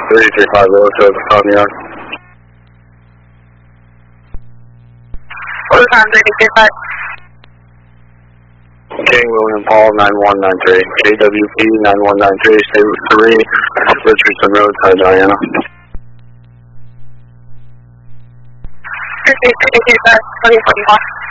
3350 to the Southern Yard. What time, 3350? King William Paul 9193, KWP 9193, stay with 3, Richardson Road, Diana. 3350, 2041.